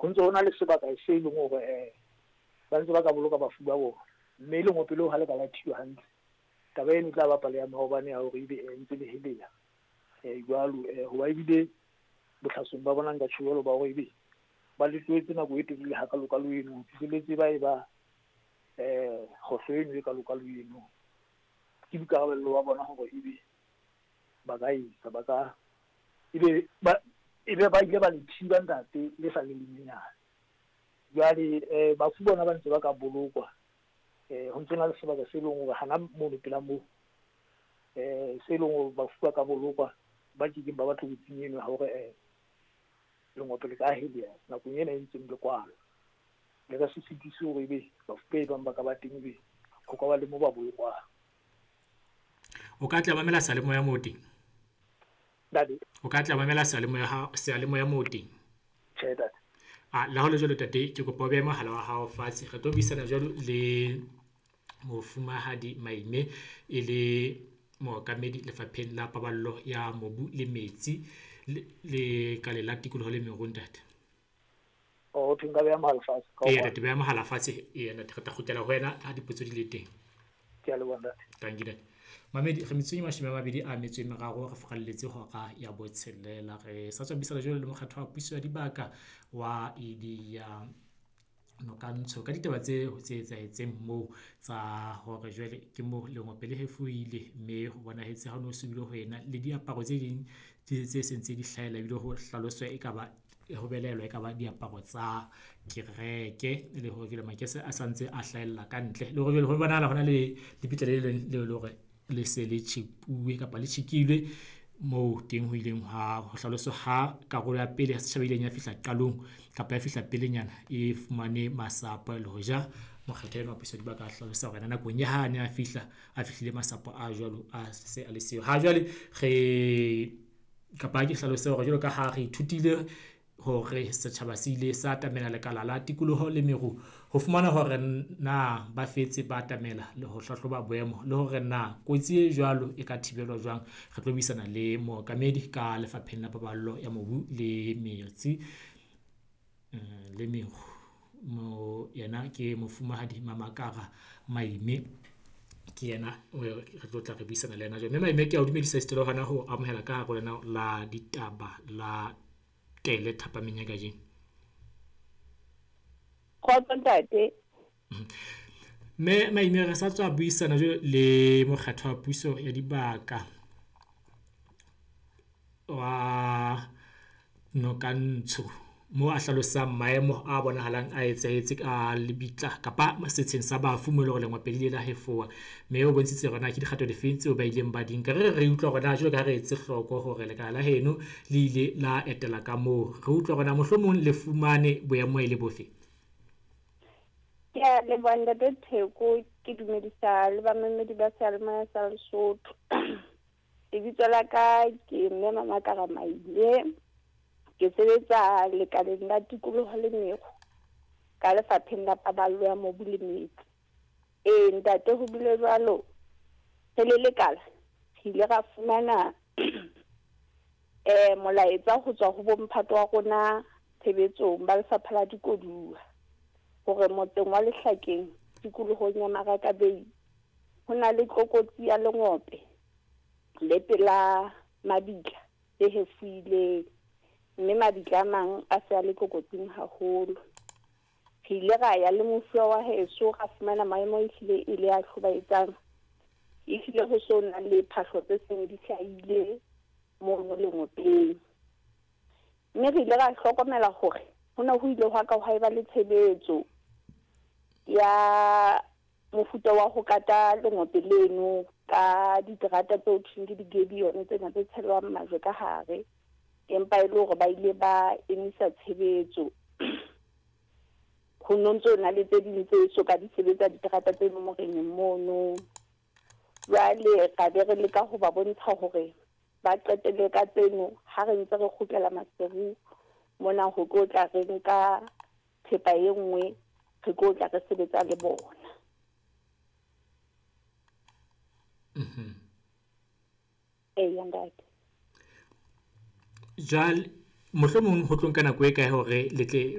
ho ntse ho na le sebaka se leng hore ba ntse ba ka boloka bafu ba bona, mme lengope leo ha le ka la thiwa hantle, taba eno e tla bapala ya maobane ya hore ebe ntse le heleya jwalo ho ba ebile bohlasong ba bonang ka tjholo ba hore ebe ba le tlwetse nako e telele hakalokalo eno, fihlelletse ba e ba kgohlo eno e kalokalo eno. Ke boikarabello wa bona hore ebe ba ka isa ba ka ebe ba ile ba le thiba ntate le sa le lenyenyane. Jwale bafu bona ba ntse ba ka bolokwa ho ntse na le sebaka se leng hore hana mono pela moo se leng hore bafu ba ka bolokwa ba ke ba batla ho tsinyeno ha hore lengope le ka heleya nakong ena e ntseng le kwalo le ka se sitise hore ebe bafu ba bang ba ka ba teng ebe ho ka ba le mo ba bolokwang. O ka tla mamela salemoya moo teng? Dade o ka tla mamela salemoya moo teng? Tjhe dade. La ho le jwalo tate, ke kopa o behe mohala wa hao fatshe. Re tlo buisana jwalo le Mofumahadi Maime e le mookamedi lefapheng la paballo ya mobu le metsi le ka le la tikoloho le merung ntate. O teng ka beha mohala fatshe ka Eya tate, beha mohala fatshe. Eya ntate, re tla kgutlela ho wena ha dipotso di le teng. Ke a leboha ntate. Thank you ntate. Mamedi, re metsong e 23 re fokalletse hora ya botshelela. Re sa tswa buisana jwalo le mokgatlo wa puiso ya dibaka wa idi ya Nokantsho ka ditaba tse etsahetseng moo tsa hore jwale ke mo lengope le hefuile, mme ho bonahetse ha no subile ho yena le diaparo tse ding tse sentse di hlahela ebile ho hlaloswa ekaba ho belelwa ekaba diaparo tsa kereke le hore jwale makese a santse a hlahella ka ntle le hore jwale ho bonahala hona le lebitla le hore le se le tjhipuwe kapa le tjhikilwe moo teng ho ileng ha ho hlaloswa ha karolo ya pele ya setjhaba ileng ya fihla qalong kapa ya fihla pelenyana e fumane masapo le hoja mokgetho eno wa puiso dibaka a hlalosa hore nakong ya hane a fihlile masapo a jwalo a se a le siyo ha jwale re kapa ke hlalose hore jwalo ka ha re ithutile hore setjhaba se ile sa atamela lekala la tikoloho le meru ho fumana hore na ba fetse ba atamela le ho hlahloba boemo le hore na kotsi e jwalo e ka thibelwa jwang. Re tlo buisana le mookamedi ka lefapheng la paballo ya mobu le metsi le meru mo yena ke Mofumahadi Mamakara Maime ke yena re tlo tla re buisana le yena jwale. Mme Maime, ke a o dumedisa setelo hana ho amohela ka hare lena la ditaba la tele thapameng ya kajeno. Ntate. Mme Maime, re sa tswa buisana jwale le mokgatlo wa puiso ya dibaka wa Nokantsho mo a hlalosang maemo a bonahalang a etsahetse ka lebitla kapa setsheng sa bafu mo le hore lengope le la hefoa, mme o bontshitse rona ke dikgato difeng tseo ba ileng ba di nka. Re utlwa rona jwalo ka re etse hloko hore lekala la heno le ile la etela ka moo. Re utlwa rona mohlomong le fumane boemo e le bofe? Ke a leboha ntate Theko, ke dumedisa le bamamedi ba seyalemoya sa Lesotho. Lebitso la ka ke mme Mamakara Maime, ke sebetsa lekaleng la tikoloho le meru ka lefapheng la paballo ya mobu le metsi. Ntate, ho bile jwalo re le lekala re ile ra fumana molaetsa ho tswa ho bomphato wa rona tshebetsong ba lefapha la dikoduwa hore motseng wa Lehlakeng tikolohong ya Marakabei ho na le tlokotsi ya lengope le pela mabitla le hefuileng, mme mabitla a mang a se a le tlokotsing haholo. Re ile ra ya le mosuwa wa heso ra fumana maemo ehlile e le a hlobaetsang, ehlile ho so na le phahlo tse seng di hlahile moo lengopeng. Mme re ile ra hlokomela hore hona ho ile hwa ka hwa eba le tshebetso ya mofuta wa ho kata lengope leno ka diterata tseo thweng ke digebione tsena tse tshelwang majwe ka hare, empa e le hore ba ile ba emisa tshebetso. Ho nontso na le tse ding tse so ka di sebetsa diterata tse moreng mono. Jwale ka be re leka ho ba bontsha hore ba qetelle ka tseno ha re ntse re kgutlela maseru mona ho tlo tla re nka thepa e nngwe re tlo tla re sebetsa le bona. Ntate. Jwale mohlomong ho tlong ka nako e kae hore le tle